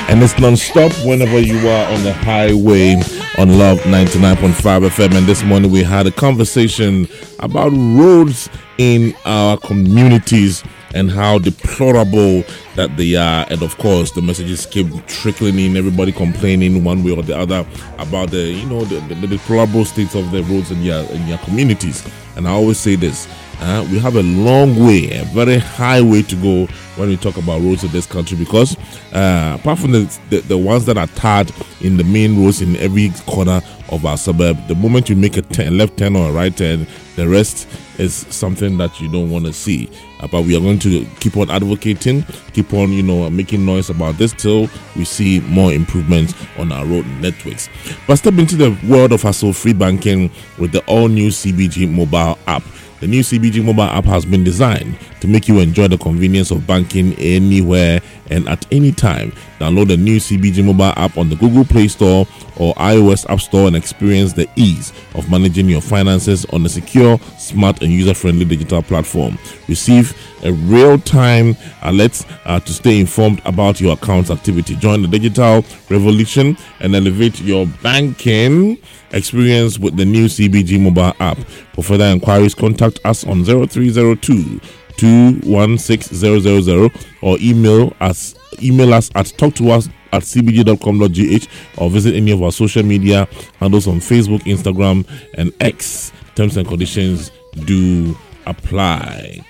And it's non-stop whenever you are on the highway on Love 99.5 FM. And this morning we had a conversation about roads in our communities and how deplorable that they are. And of course, the messages keep trickling in, everybody complaining one way or the other about the deplorable states of the roads in your communities. And I always say this, we have a long way, a very high way to go when we talk about roads in this country, because apart from the ones that are tarred in the main roads in every corner of our suburb, the moment you make a left turn or a right turn, the rest is something that you don't want to see. But we are going to keep on advocating, keep on, making noise about this till we see more improvements on our road networks. But step into the world of hassle-free banking with the all-new CBG mobile app. The new CBG mobile app has been designed to make you enjoy the convenience of banking anywhere and at any time. Download the new CBG mobile app on the Google Play Store or iOS App Store and experience the ease of managing your finances on a secure, smart, and user-friendly digital platform. Receive a real-time alerts to stay informed about your account's activity. Join the digital revolution and elevate your banking experience with the new CBG mobile app. For further inquiries, contact us on 0302 216 000 or email us at talktous@cbg.com.gh or visit any of our social media handles on Facebook, Instagram, and X. Terms and conditions do apply.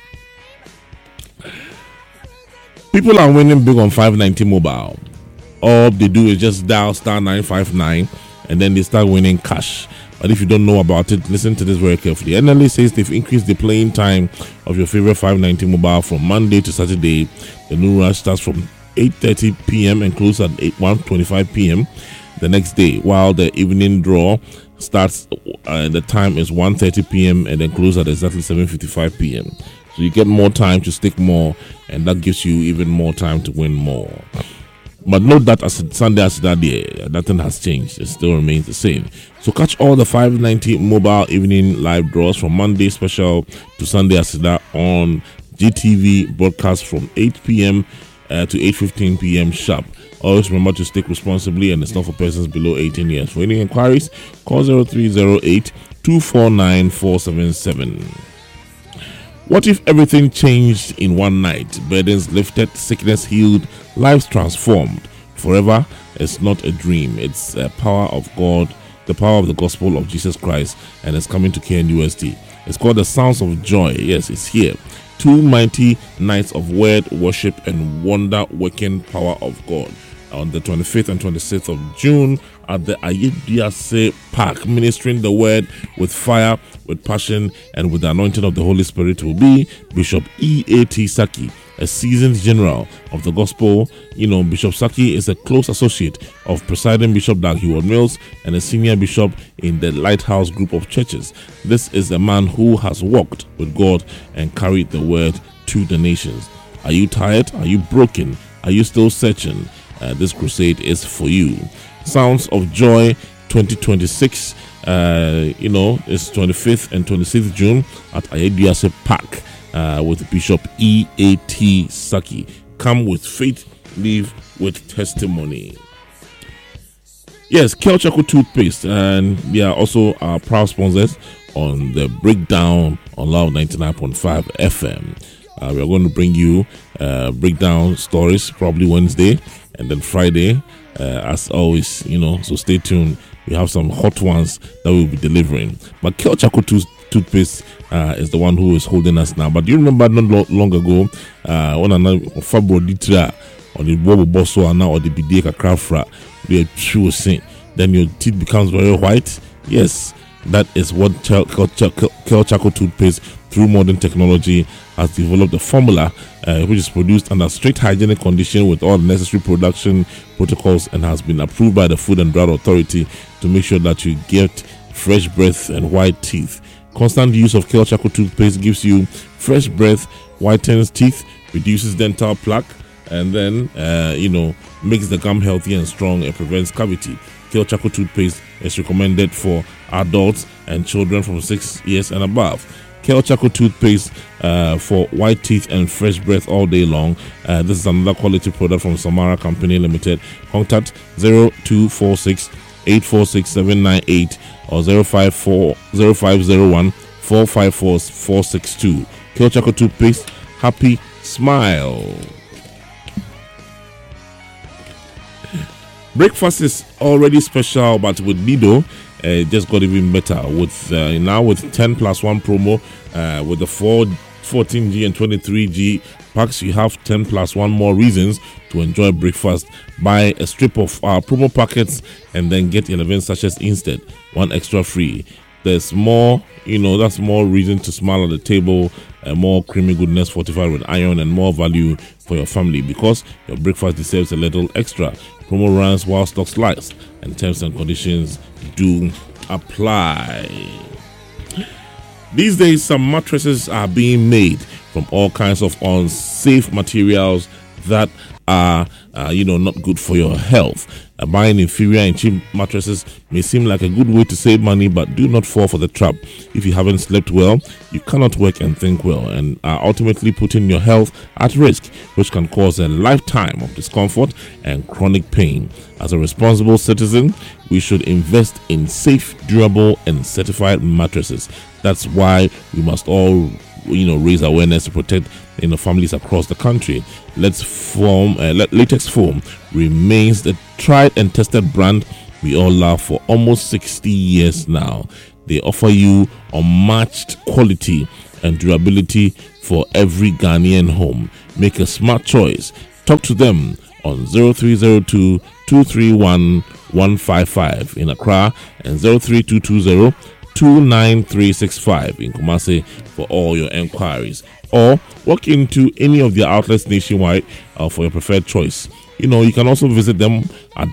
People are winning big on 590 mobile. All they do is just dial star 959 and then they start winning cash. But if you don't know about it, listen to this very carefully. NLA says they've increased the playing time of your favorite 590 mobile from Monday to Saturday. The new rush starts from 8:30 p.m. and closes at 1:25 p.m. the next day, while the evening draw starts the time is 1:30 p.m. and then closes at exactly 7:55 p.m. So you get more time to stick more, and that gives you even more time to win more. But note that as Sunday as that day, nothing has changed. It still remains the same. So catch all the 590 mobile evening live draws from Monday special to Sunday as that on GTV broadcast from 8 p.m. to 8:15 p.m. sharp. Always remember to stick responsibly, and it's not for persons below 18 years. For any inquiries, call 0308 249 477. What if everything changed in one night? Burdens lifted, sickness healed, lives transformed. Forever is not a dream. It's a power of God, the power of the gospel of Jesus Christ, and it's coming to KNUST. It's called the Sounds of Joy. Yes, it's here. 2 mighty nights of word, worship, and wonder-working power of God on the 25th and 26th of June at the Ayediase Park. Ministering the word with fire, with passion, and with the anointing of the Holy Spirit will be Bishop E.A.T. Saki, a seasoned general of the gospel. Bishop Saki is a close associate of presiding Bishop Dag Heward-Mills and a senior bishop in the Lighthouse group of churches. This is a man who has walked with God and carried the word to the nations. Are you tired? Are you broken? Are you still searching? This crusade is for you. Sounds of Joy 2026, it's 25th and 26th June at Ayediase Park with Bishop E.A.T. Saki. Come with faith, live with testimony. Yes, Kelchaco Toothpaste, and we are also our proud sponsors on the Breakdown on Love 99.5 FM. We are going to bring you breakdown stories probably Wednesday and then Friday, as always, so stay tuned. We have some hot ones that we'll be delivering. But Kelchaco Toothpaste is the one who is holding us now. But do you remember not long ago, when I Fabro Ditra or the Bobo Bosso now or the Bideka Crafra, we are true saying, then your teeth becomes very white. Yes, that is what Kelchaco Toothpaste, through modern technology, has developed a formula which is produced under strict hygienic condition with all the necessary production protocols and has been approved by the Food and Drug Authority to make sure that you get fresh breath and white teeth. Constant use of Kelchaco Toothpaste gives you fresh breath, whitens teeth, reduces dental plaque, and then, makes the gum healthy and strong and prevents cavity. Kelchaco Toothpaste is recommended for adults and children from 6 years and above. Kel Chaco toothpaste for white teeth and fresh breath all day long. This is another quality product from Samara Company Limited. Contact 0246 846 798 or 0501 454 462. Kel Chaco toothpaste, happy smile. Breakfast is already special, but with Nido, it just got even better. With now with 10 plus 1 promo, with the 14G and 23G packs, you have 10 plus 1 more reasons to enjoy breakfast. Buy a strip of our promo packets and then get 11 sachets instead. 1 extra free. There's more, that's more reason to smile at the table, more creamy goodness fortified with iron, and more value for your family, because your breakfast deserves a little extra. Promo runs while stocks last, and terms and conditions do apply. These days, some mattresses are being made from all kinds of unsafe materials that are, not good for your health. Buying inferior and cheap mattresses may seem like a good way to save money, but do not fall for the trap. If you haven't slept well, you cannot work and think well, and are ultimately putting your health at risk, which can cause a lifetime of discomfort and chronic pain. As a responsible citizen, we should invest in safe, durable, and certified mattresses. That's why we must all raise awareness to protect families across the country. Latex Foam remains the tried and tested brand we all love for almost 60 years now. They offer you unmatched quality and durability for every Ghanaian home. Make a smart choice. Talk to them on 0302 231 155 in Accra and 03220 29365 in Kumasi for all your enquiries, or walk into any of their outlets nationwide for your preferred choice. You can also visit them at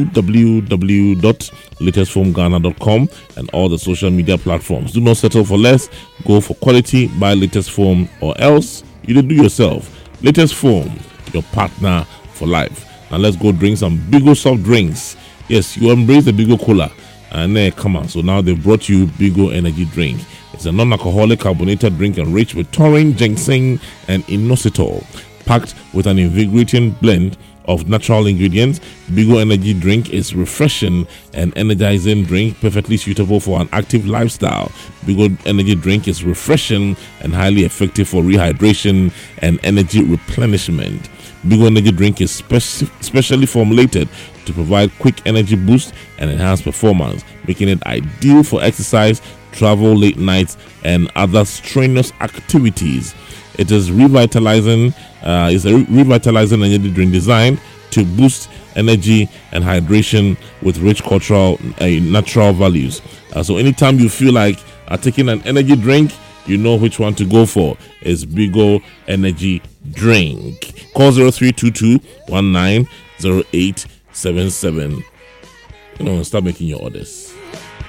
www.latestfoamghana.com and all the social media platforms. Do not settle for less. Go for quality. Buy Latest Foam, or else you do yourself. Latest Foam, your partner for life. Now let's go drink some Bigo soft drinks. Yes, you embrace the Bigo Cola. And come on, so now they've brought you Bigo Energy Drink. It's a non-alcoholic carbonated drink enriched with taurine, ginseng, and inositol. Packed with an invigorating blend of natural ingredients, Bigo Energy Drink is refreshing and energizing drink, perfectly suitable for an active lifestyle. Bigo Energy Drink is refreshing and highly effective for rehydration and energy replenishment. Bigo Energy Drink is specially formulated to provide quick energy boost and enhance performance, making it ideal for exercise, travel, late nights, and other strenuous activities. It is revitalizing. It's a revitalizing energy drink designed to boost energy and hydration with rich cultural, natural values. So anytime you feel like taking an energy drink, you know which one to go for. It's Bigo Energy Drink. Call 0322 190877. Start making your orders.